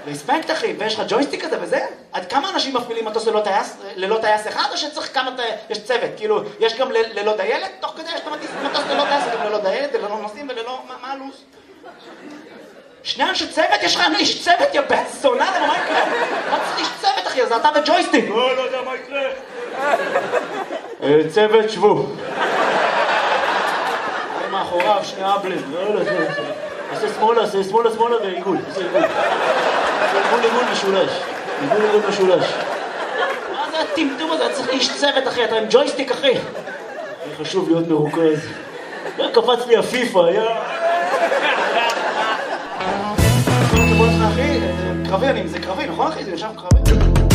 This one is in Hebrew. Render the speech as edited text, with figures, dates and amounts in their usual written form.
רספקט אחי, ויש לך ג'ויסטיק כזה וזה? עד כמה אנשים מפעילים מטוס ללא טייס אחד, או שצריך כמה, יש צוות, כאילו, יש גם ללא דיילת? תוך כדי יש מטוס ללא טייס, גם ללא דיילת, וללא נוסעים וללא, מה הלו"ז? שני אנשי צוות? יש לך איש צוות, יא בן זונה, מה יקרה? מה צריך איש צוות אחי, אז אתה וג'ויסטיק. לא יודע מה יקרה. צוות, שבו. מאחוריו, שני אבלים. עושה שמאלה ועיגול. עיגול משולש. עיגול משולש. מה זה הטמטום הזה? אתה צריך איש צוות אחי, אתה עם ג'ויסטיק אחי. חשוב להיות מרוכז. קפץ לי הפיפה, יא... אחי, קרבי, זה קרבי, נכון אחי? זה יושב קרבי?